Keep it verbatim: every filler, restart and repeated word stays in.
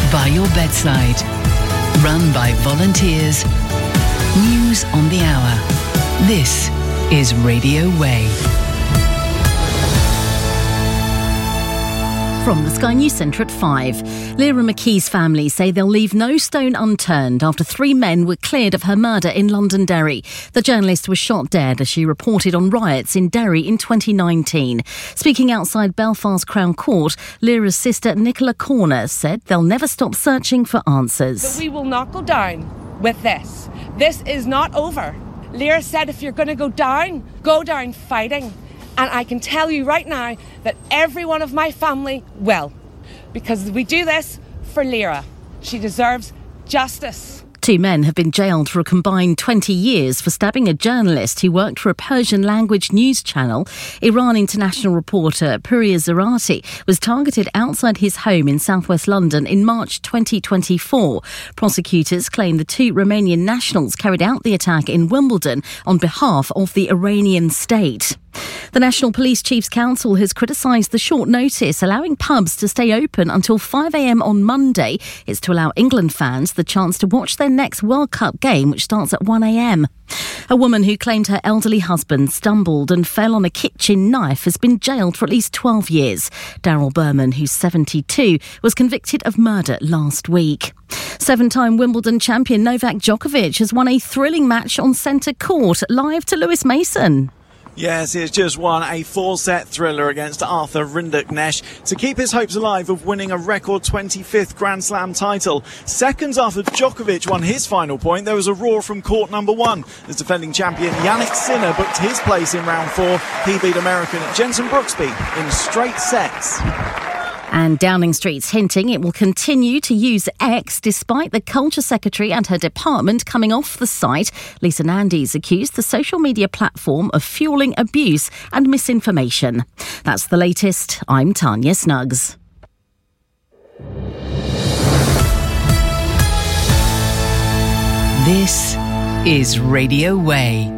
by your bedside. Run by volunteers. News on the hour. This is Radio Way. From the Sky News Centre at five. Lyra McKee's family say they'll leave no stone unturned after three men were cleared of her murder in Londonderry. The journalist was shot dead as she reported on riots in Derry in twenty nineteen. Speaking outside Belfast Crown Court, Lyra's sister Nicola Corner said they'll never stop searching for answers. But we will not go down with this. This is not over. Lyra said if you're going to go down, go down fighting. And I can tell you right now that every one of my family will. Because we do this for Lyra. She deserves justice. Two men have been jailed for a combined twenty years for stabbing a journalist who worked for a Persian-language news channel. Iran international reporter Puriya Zarati was targeted outside his home in southwest London in March twenty twenty-four. Prosecutors claim the two Romanian nationals carried out the attack in Wimbledon on behalf of the Iranian state. The National Police Chiefs Council has criticised the short notice allowing pubs to stay open until five a.m. on Monday. It's to allow England fans the chance to watch their next World Cup game, which starts at one a.m. A woman who claimed her elderly husband stumbled and fell on a kitchen knife has been jailed for at least twelve years. Daryl Berman, who's seventy-two, was convicted of murder last week. Seven-time Wimbledon champion Novak Djokovic has won a thrilling match on centre court. Live to Lewis Mason. Yes, he's just won a four-set thriller against Arthur Rinderknecht to keep his hopes alive of winning a record twenty-fifth Grand Slam title. Seconds after Djokovic won his final point, there was a roar from court number one as defending champion Jannik Sinner booked his place in round four. He beat American Jenson Brooksby in straight sets. And Downing Street's hinting it will continue to use X despite the Culture Secretary and her department coming off the site. Lisa Nandy's accused the social media platform of fuelling abuse and misinformation. That's the latest. I'm Tanya Snuggs. This is Radio Way.